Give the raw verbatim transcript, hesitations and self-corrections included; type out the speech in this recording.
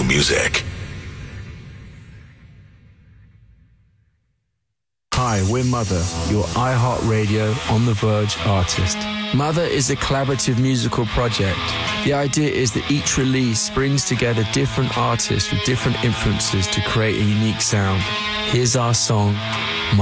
new music. Hi, we're Mother, your iHeartRadio On The Verge artist. Mother is a collaborative musical project. The idea is that each release brings together different artists with different influences to create a unique sound. Here's our song,